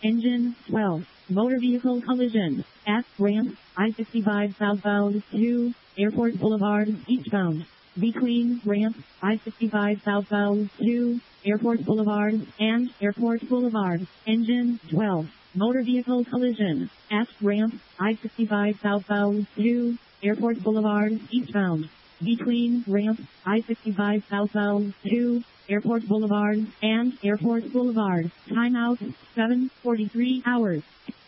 Engine 12. Motor vehicle collision at ramp I-65 southbound to Airport Boulevard eastbound. Between ramp I-65 southbound to Airport Boulevard and Airport Boulevard. Engine 12. Motor vehicle collision at ramp I-65 southbound to Airport Boulevard eastbound. Between ramp I-65 southbound to Airport Boulevard and Airport Boulevard. Timeout 7:43 hours.